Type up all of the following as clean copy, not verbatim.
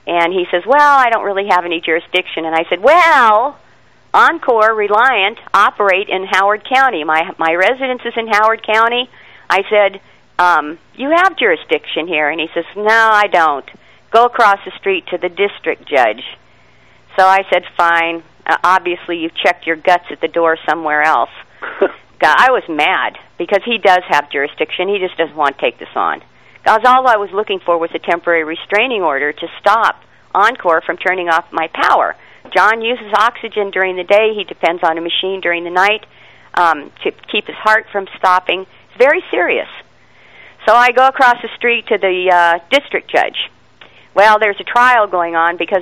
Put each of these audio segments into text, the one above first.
And he says, well, I don't really have any jurisdiction. And I said, well, Encore, Reliant, operate in Howard County. My residence is in Howard County. I said, you have jurisdiction here. And he says, no, I don't. Go across the street to the district judge. So I said, fine. Obviously, you've checked your guts at the door somewhere else. I was mad because he does have jurisdiction. He just doesn't want to take this on. Because all I was looking for was a temporary restraining order to stop Encore from turning off my power. John uses oxygen during the day. He depends on a machine during the night to keep his heart from stopping. It's very serious. So I go across the street to the district judge. Well, there's a trial going on because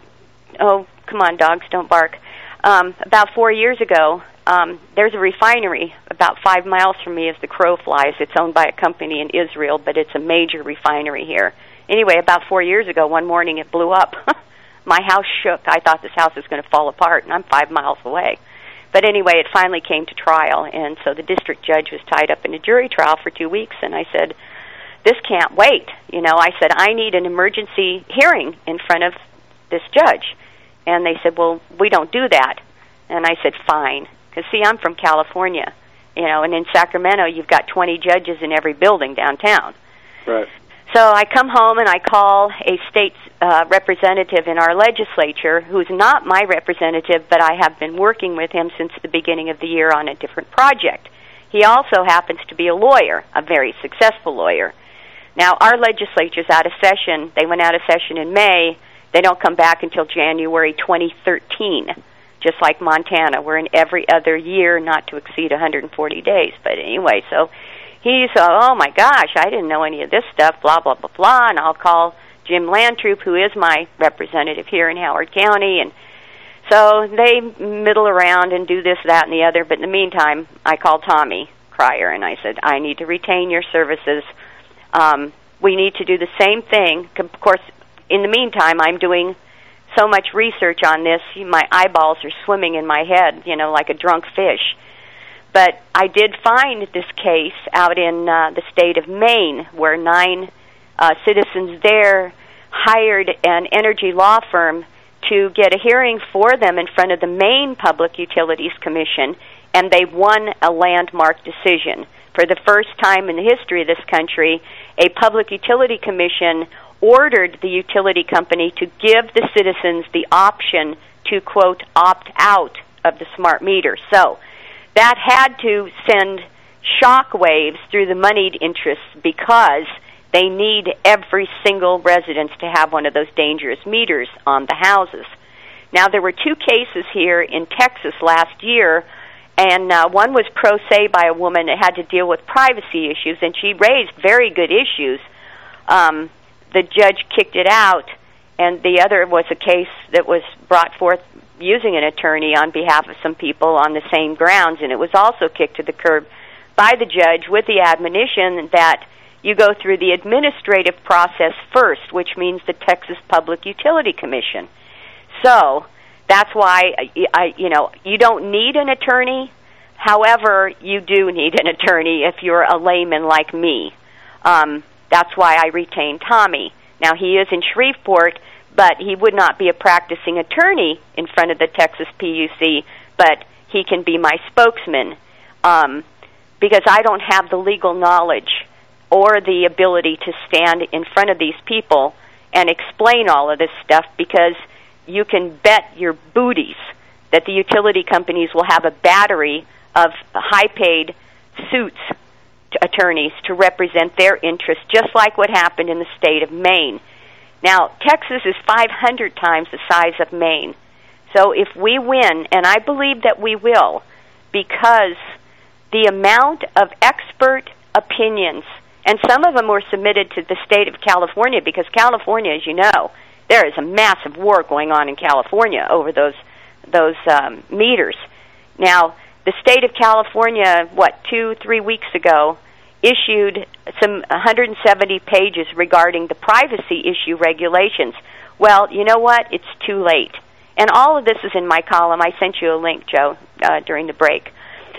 oh, come on, dogs, don't bark. About 4 years ago, there's a refinery about 5 miles from me as the crow flies. It's owned by a company in Israel, but it's a major refinery here. Anyway, about 4 years ago, one morning it blew up. My house shook. I thought this house was going to fall apart, and I'm 5 miles away. But anyway, it finally came to trial, and so the district judge was tied up in a jury trial for 2 weeks, and I said, this can't wait. I said, I need an emergency hearing in front of this judge. And they said, well, we don't do that. And I said, fine. Because, see, I'm from California, and in Sacramento you've got 20 judges in every building downtown. Right. So I come home and I call a state representative in our legislature who's not my representative, but I have been working with him since the beginning of the year on a different project. He also happens to be a lawyer, a very successful lawyer. Now, our legislature's out of session. They went out of session in May. They don't come back until January 2013, just like Montana. We're in every other year, not to exceed 140 days. But anyway, so he's, oh my gosh, I didn't know any of this stuff, blah, blah, blah, blah. And I'll call Jim Lantroop, who is my representative here in Howard County. And so they middle around and do this, that, and the other. But in the meantime, I called Tommy Cryer, and I said, I need to retain your services. We need to do the same thing. Of course, in the meantime, I'm doing so much research on this, my eyeballs are swimming in my head, like a drunk fish. But I did find this case out in the state of Maine, where 9 citizens there hired an energy law firm to get a hearing for them in front of the Maine Public Utilities Commission, and they won a landmark decision. For the first time in the history of this country, a Public Utility Commission ordered the utility company to give the citizens the option to, quote, opt out of the smart meter. So that had to send shock waves through the moneyed interests because they need every single residence to have one of those dangerous meters on the houses. Now, there were 2 cases here in Texas last year, and one was pro se by a woman that had to deal with privacy issues, and she raised very good issues. The judge kicked it out, and the other was a case that was brought forth using an attorney on behalf of some people on the same grounds, and it was also kicked to the curb by the judge with the admonition that you go through the administrative process first, which means the Texas Public Utility Commission. So that's why, you don't need an attorney. However, you do need an attorney if you're a layman like me. That's why I retained Tommy. Now, he is in Shreveport, but he would not be a practicing attorney in front of the Texas PUC, but he can be my spokesman because I don't have the legal knowledge or the ability to stand in front of these people and explain all of this stuff, because you can bet your booties that the utility companies will have a battery of high-paid suits attorneys to represent their interests, just like what happened in the state of Maine. Now, Texas is 500 times the size of Maine. So if we win, and I believe that we will, because the amount of expert opinions, and some of them were submitted to the state of California, because California, as you know, there is a massive war going on in California over those meters. Now, the state of California, 2-3 weeks ago, issued some 170 pages regarding the privacy issue regulations. Well, you know what? It's too late. And all of this is in my column. I sent you a link, Joe, during the break.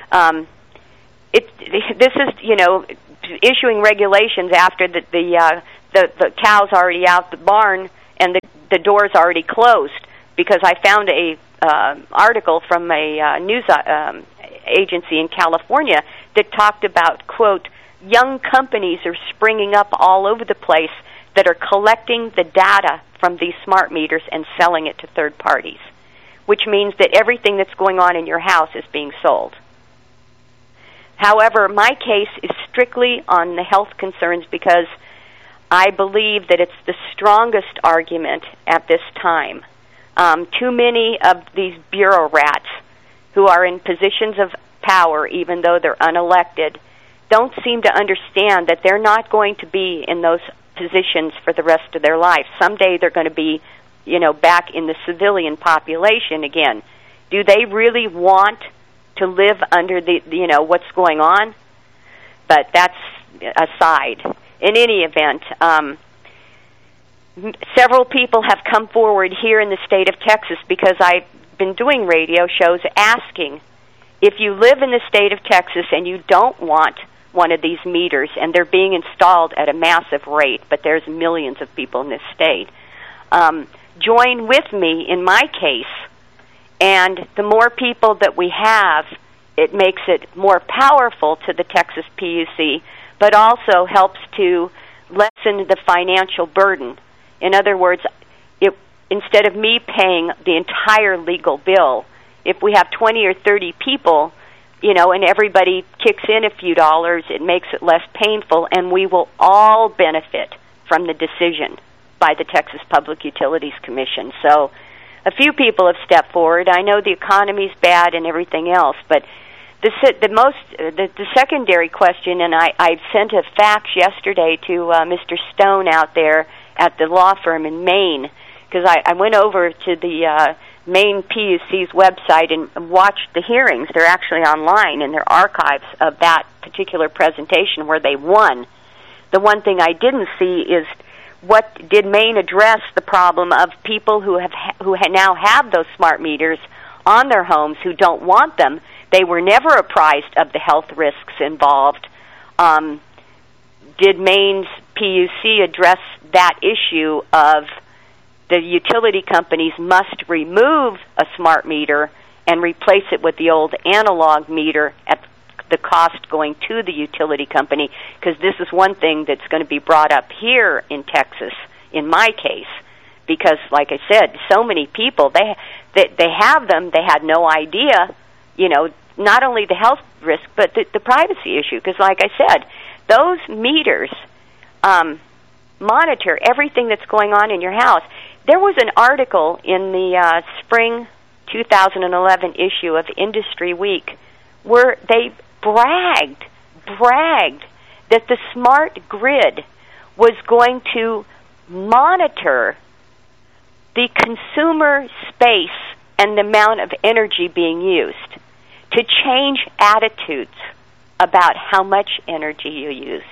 This is, issuing regulations after the cow's already out the barn and the door's already closed, because I found a article from a news agency in California that talked about, quote, young companies are springing up all over the place that are collecting the data from these smart meters and selling it to third parties, which means that everything that's going on in your house is being sold. However, my case is strictly on the health concerns because I believe that it's the strongest argument at this time. Too many of these bureau rats who are in positions of power, even though they're unelected, don't seem to understand that they're not going to be in those positions for the rest of their life. Someday they're going to be, back in the civilian population again. Do they really want to live under the what's going on? But that's aside. In any event, several people have come forward here in the state of Texas, because I've been doing radio shows asking, if you live in the state of Texas and you don't want one of these meters, and they're being installed at a massive rate, but there's millions of people in this state, join with me in my case. And the more people that we have, it makes it more powerful to the Texas PUC, but also helps to lessen the financial burden. In other words, instead of me paying the entire legal bill, if we have 20 or 30 people, and everybody kicks in a few dollars, it makes it less painful, and we will all benefit from the decision by the Texas Public Utilities Commission. So a few people have stepped forward. I know the economy's bad and everything else, but the secondary question, and I sent a fax yesterday to Mr. Stone out there at the law firm in Maine, because I went over to the Maine PUC's website and watched the hearings. They're actually online in their archives of that particular presentation where they won. The one thing I didn't see is, what did Maine address the problem of people who now have those smart meters on their homes who don't want them? They were never apprised of the health risks involved. Did Maine's PUC address that issue of the utility companies must remove a smart meter and replace it with the old analog meter at the cost going to the utility company? Because this is one thing that's going to be brought up here in Texas, in my case, because, like I said, so many people, they have them, they had no idea, not only the health risk, but the privacy issue. Because, like I said, those meters monitor everything that's going on in your house. There was an article in the spring 2011 issue of Industry Week where they bragged that the smart grid was going to monitor the consumer space and the amount of energy being used to change attitudes about how much energy you use.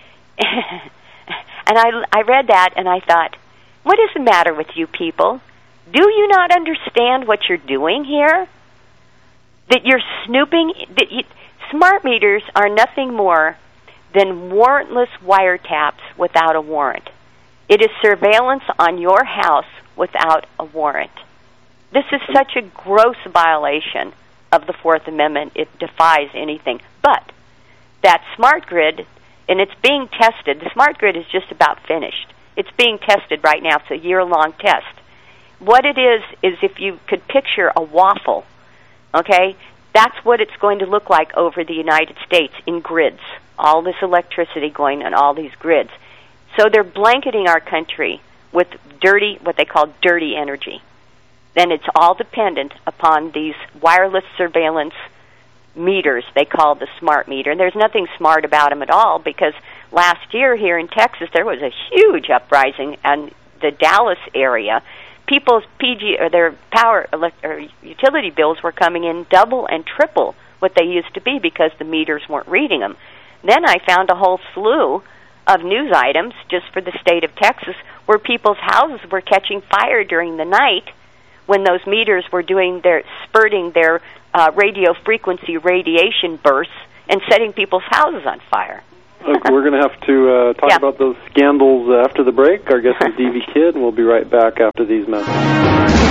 And I read that and I thought, what is the matter with you people? Do you not understand what you're doing here? That you're snooping? Smart meters are nothing more than warrantless wiretaps without a warrant. It is surveillance on your house without a warrant. This is such a gross violation of the Fourth Amendment, it defies anything. But that smart grid, and it's being tested, the smart grid is just about finished. It's being tested right now. It's a year-long test. What it is if you could picture a waffle, okay, that's what it's going to look like over the United States in grids, all this electricity going on all these grids. So they're blanketing our country with what they call dirty energy. Then it's all dependent upon these wireless surveillance meters they call the smart meter. And there's nothing smart about them at all, because last year here in Texas there was a huge uprising in the Dallas area. People's their power or utility bills were coming in double and triple what they used to be because the meters weren't reading them. Then I found a whole slew of news items just for the state of Texas where people's houses were catching fire during the night when those meters were spurting their radio frequency radiation bursts and setting people's houses on fire. We're going to have to talk about those scandals after the break. Our guest is D.V. Kidd, and we'll be right back after these messages.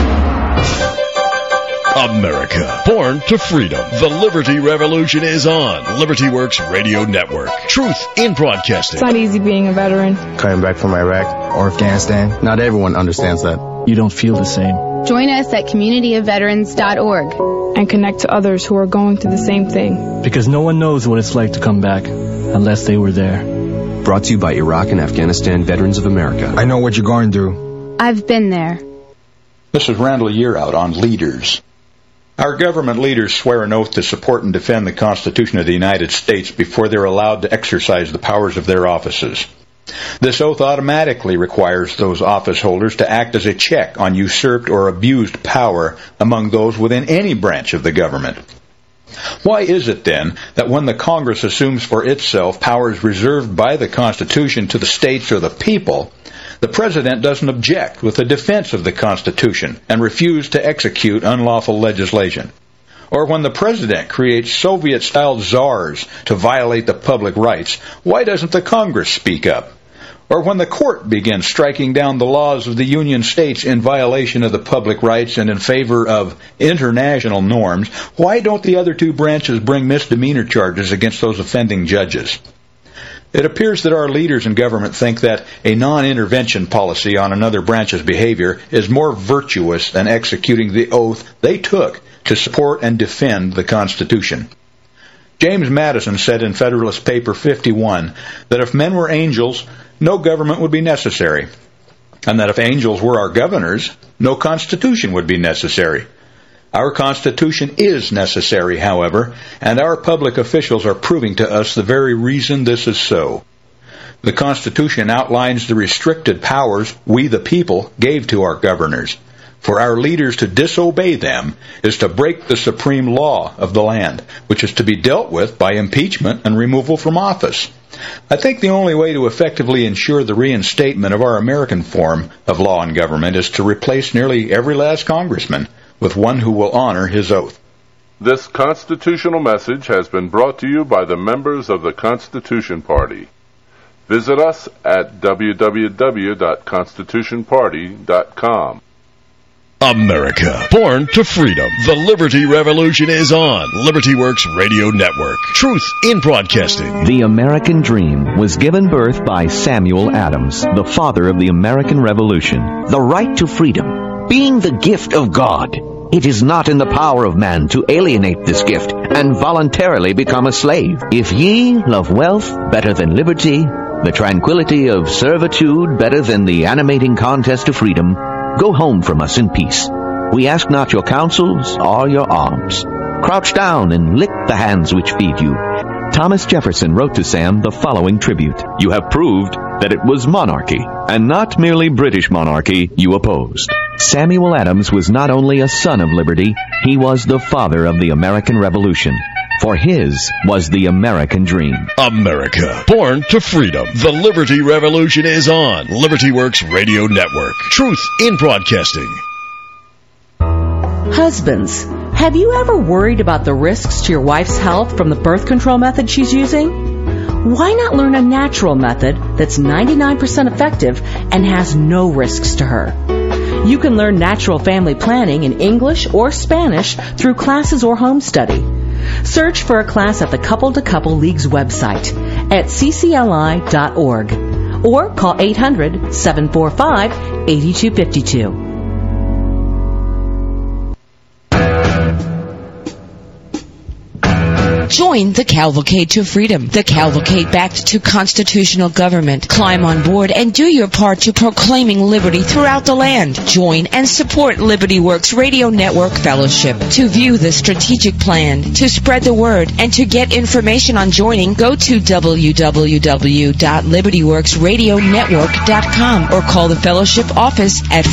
America, born to freedom. The Liberty Revolution is on. Liberty Works Radio Network. Truth in broadcasting. It's not easy being a veteran. Coming back from Iraq or Afghanistan, not everyone understands that. You don't feel the same. Join us at communityofveterans.org and connect to others who are going through the same thing. Because no one knows what it's like to come back unless they were there. Brought to you by Iraq and Afghanistan Veterans of America. I know what you're going through. I've been there. This is Randall Yearout on Leaders. Our government leaders swear an oath to support and defend the Constitution of the United States before they're allowed to exercise the powers of their offices. This oath automatically requires those office holders to act as a check on usurped or abused power among those within any branch of the government. Why is it, then, that when the Congress assumes for itself powers reserved by the Constitution to the states or the people, the President doesn't object with the defense of the Constitution and refuse to execute unlawful legislation? Or when the President creates Soviet-style czars to violate the public rights, why doesn't the Congress speak up? Or when the court begins striking down the laws of the Union States in violation of the public rights and in favor of international norms, why don't the other two branches bring misdemeanor charges against those offending judges? It appears that our leaders in government think that a non-intervention policy on another branch's behavior is more virtuous than executing the oath they took to support and defend the Constitution. James Madison said in Federalist Paper 51 that if men were angels, no government would be necessary, and that if angels were our governors, no Constitution would be necessary. Our Constitution is necessary, however, and our public officials are proving to us the very reason this is so. The Constitution outlines the restricted powers we, the people, gave to our governors. For our leaders to disobey them is to break the supreme law of the land, which is to be dealt with by impeachment and removal from office. I think the only way to effectively ensure the reinstatement of our American form of law and government is to replace nearly every last congressman with one who will honor his oath. This constitutional message has been brought to you by the members of the Constitution Party. Visit us at www.constitutionparty.com. America, born to freedom. The Liberty Revolution is on. Liberty Works Radio Network. Truth in broadcasting. The American dream was given birth by Samuel Adams, the father of the American Revolution. The right to freedom, being the gift of God. It is not in the power of man to alienate this gift and voluntarily become a slave. If ye love wealth better than liberty, the tranquility of servitude better than the animating contest of freedom, go home from us in peace. We ask not your counsels or your alms. Crouch down and lick the hands which feed you. Thomas Jefferson wrote to Sam the following tribute. You have proved that it was monarchy, and not merely British monarchy, you opposed. Samuel Adams was not only a son of liberty, he was the father of the American Revolution. For his was the American dream. America, born to freedom. The Liberty Revolution is on. Liberty Works Radio Network. Truth in broadcasting. Husbands, have you ever worried about the risks to your wife's health from the birth control method she's using? Why not learn a natural method that's 99% effective and has no risks to her? You can learn natural family planning in English or Spanish through classes or home study. Search for a class at the Couple to Couple League's website at ccli.org or call 800-745-8252. Join the Cavalcade to Freedom. The Cavalcade backed to constitutional government. Climb on board and do your part to proclaiming liberty throughout the land. Join and support Liberty Works Radio Network Fellowship. To view the strategic plan, to spread the word, and to get information on joining, go to www.libertyworksradionetwork.com or call the Fellowship office at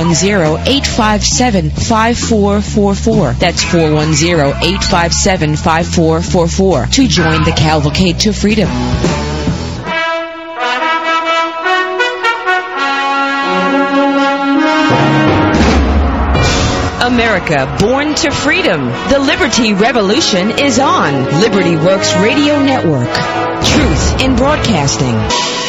410-857-5444. That's 410-857-5444 to join the Cavalcade to Freedom. America, born to freedom. The Liberty Revolution is on Liberty Works Radio Network. Truth in Broadcasting.